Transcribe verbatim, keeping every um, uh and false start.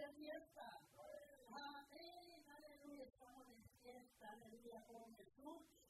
de fiesta. Amén, aleluya, estamos de fiesta, aleluya, con Jesús.